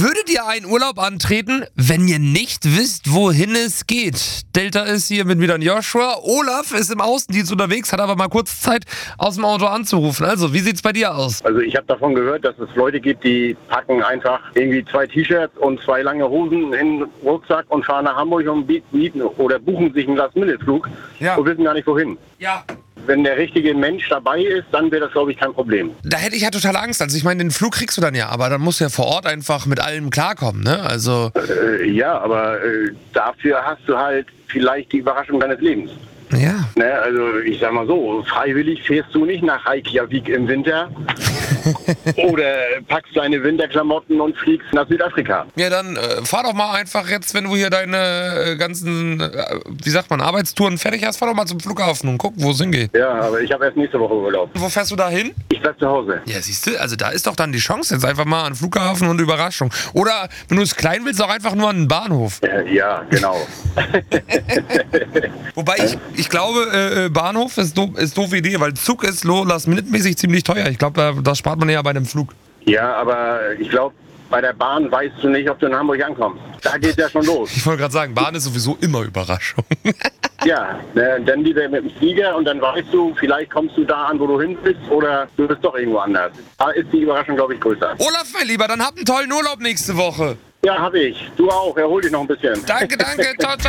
Würdet ihr einen Urlaub antreten, wenn ihr nicht wisst, wohin es geht? Delta ist hier mit wieder Joshua. Olaf ist im Außendienst unterwegs, hat aber mal kurz Zeit, aus dem Auto anzurufen. Also, wie sieht's bei dir aus? Also ich habe davon gehört, dass es Leute gibt, die packen einfach irgendwie 2 T-Shirts und 2 lange Hosen in den Rucksack und fahren nach Hamburg und mieten oder buchen sich einen Last-Minute-Flug und wissen gar nicht wohin. Ja. Wenn der richtige Mensch dabei ist, dann wäre das, glaube ich, kein Problem. Da hätte ich ja total Angst. Also ich meine, den Flug kriegst du dann ja, aber dann musst du ja vor Ort einfach mit allem klarkommen, ne? Also Ja, aber dafür hast du halt vielleicht die Überraschung deines Lebens. ja. Ne, also ich sag mal so, freiwillig fährst du nicht nach Reykjavik im Winter oder packst deine Winterklamotten und fliegst nach Südafrika. Ja, dann fahr doch mal einfach jetzt, wenn du hier deine ganzen, wie sagt man, Arbeitstouren fertig hast, fahr doch mal zum Flughafen und guck, wo es hingeht. Ja, aber ich habe erst nächste Woche Urlaub. Wo fährst du da hin? Ich bleib zu Hause. Ja, siehst du, also da ist doch dann die Chance jetzt einfach mal an den Flughafen und Überraschung. Oder, wenn du es klein willst, auch einfach nur an den Bahnhof. Ja, genau. Wobei ich glaube, Bahnhof ist doofe Idee, weil Zug ist last-minute-mäßig ziemlich teuer. Ich glaube, das spart man ja bei einem Flug. Ja, aber ich glaube, bei der Bahn weißt du nicht, ob du in Hamburg ankommst. Da geht ja schon los. Ich wollte gerade sagen, Bahn ist sowieso immer Überraschung. Ja, dann lieber mit dem Flieger und dann weißt du, vielleicht kommst du da an, wo du hin bist oder du bist doch irgendwo anders. Da ist die Überraschung, glaube ich, größer. Olaf, mein Lieber, dann habt einen tollen Urlaub nächste Woche. Ja, habe ich. Du auch. Erhol dich noch ein bisschen. Danke, ciao, ciao.